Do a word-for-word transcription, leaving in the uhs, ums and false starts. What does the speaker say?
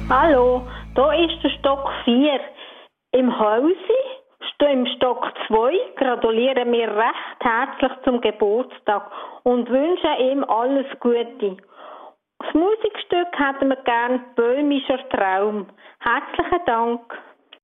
Hallo, da ist der Stock vier. Im Hause, sto- im Stock zwei, gratulieren wir recht herzlich zum Geburtstag und wünschen ihm alles Gute. Das Musikstück hätten wir gern Böhmischer Traum. Herzlichen Dank.